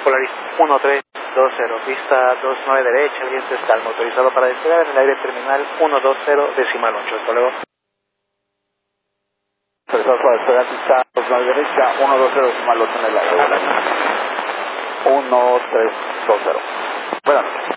Polaris 1320, pista 29 derecha, viento está motorizado para despegar en el aire terminal 120.8. Hasta luego. Motorizado para despegar, pista 29 derecha, 120.8 en el aire. 1320. Buenas noches.